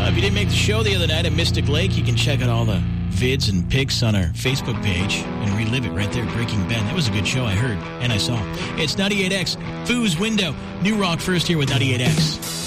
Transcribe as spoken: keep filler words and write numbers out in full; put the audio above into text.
if you didn't make the show the other night at Mystic Lake, you can check out all the vids and pics on our Facebook page and relive it right there at Breaking Ben. That was a good show, I heard, and I saw. It's ninety-eight X, Foos Window, New Rock First here with ninety-eight X.